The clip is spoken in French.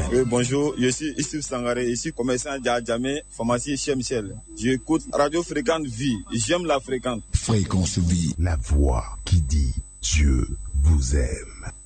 Oui, bonjour, je suis Issif Sangaré, ici commerçant à Djamé, pharmacie chez Michel. J'écoute Radio Fréquente Vie, j'aime la fréquente. Fréquence Vie, la voix qui dit Dieu vous aime.